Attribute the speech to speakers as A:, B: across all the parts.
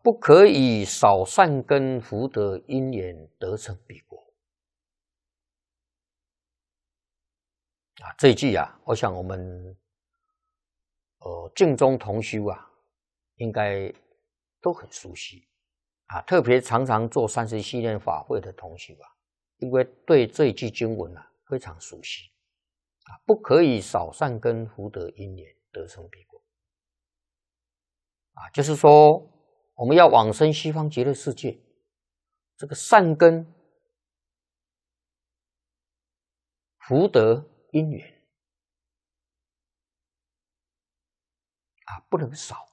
A: 不可以少善根福德因缘得成彼国。这一句我想我们净宗同修应该都很熟悉特别常常做30系列法会的同修因为对这一句经文非常熟悉不可以少善根福德因缘得成彼国就是说我们要往生西方极乐世界，这个善根福德因缘不能少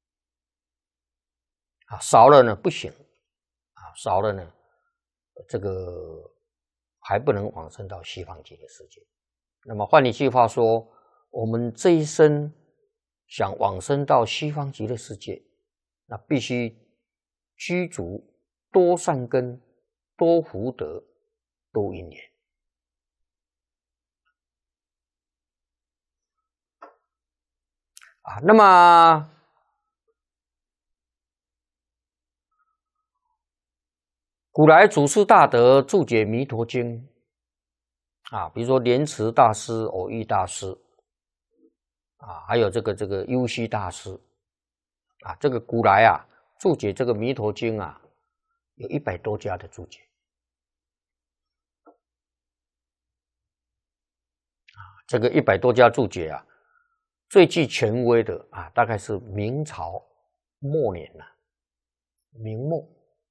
A: 少了呢不行少了呢这个还不能往生到西方极乐世界。那么换一句话说，我们这一生想往生到西方极乐世界，那必须具足多善根、多福德、多因缘那么古来祖师大德注解弥陀经比如说莲池大师、偶益大师还有这个幽虚大师这个古来注解这个弥陀经有100多家的注解这个100多家注解最具权威的大概是明朝末年明末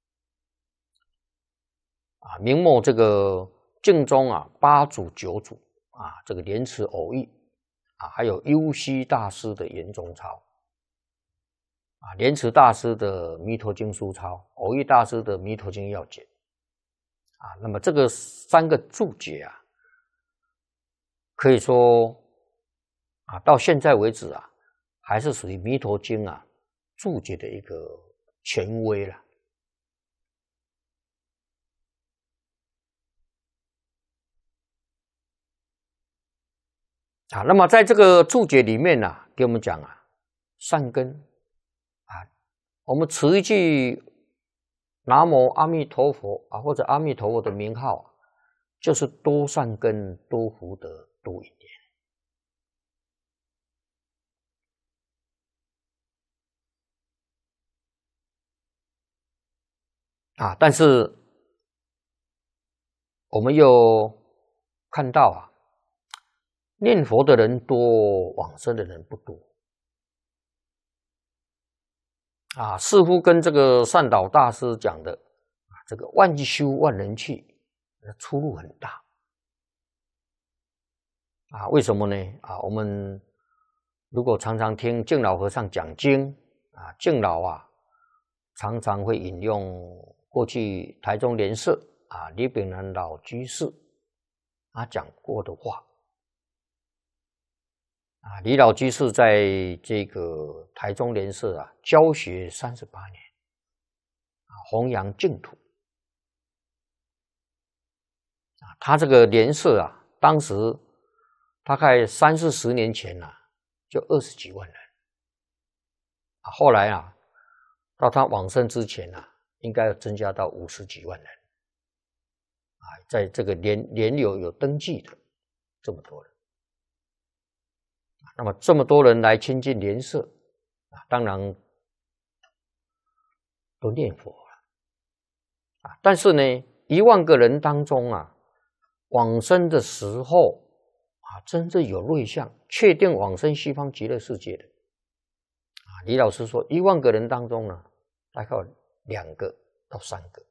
A: 明末这个净宗8祖9祖这个莲池偶益还有幽虚大师的圆中钞莲池大师的弥陀经疏钞，偶益大师的弥陀经要解那么这个3个注解可以说到现在为止还是属于弥陀经注解的一个权威了那么在这个注解里面给我们讲善根我们持一句南无阿弥陀佛或者阿弥陀佛的名号就是多善根、多福德、多因缘但是我们又看到念佛的人多，往生的人不多似乎跟这个善导大师讲的这个万修万人去出入很大为什么呢我们如果常常听净老和尚讲经净老常常会引用过去台中莲社李炳南老居士讲过的话李老居士在这个台中莲社教学38年弘扬净土他这个莲社当时大概30、40年前就20几万人后来到他往生之前应该要增加到50几万人在这个莲友有登记的这么多人那么这么多人来亲近莲社当然都念佛了但是呢1万个人当中往生的时候真正有瑞相确定往生西方极乐世界的李老师说1万个人当中大概有2个到3个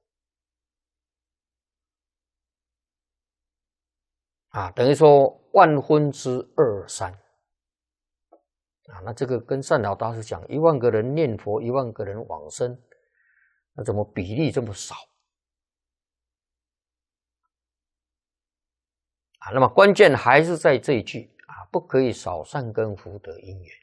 A: 等于说万分之2、3那这个跟善导大师讲1万个人念佛1万个人往生那怎么比例这么少那么关键还是在这一句不可以少善根福德因缘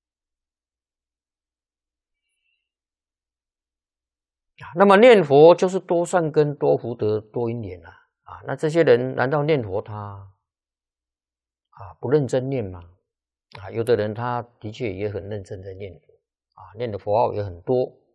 A: 那么念佛就是多善根多福德多因缘那这些人难道念佛他不认真念吗有的人他的确也很认真在念佛念的佛号也很多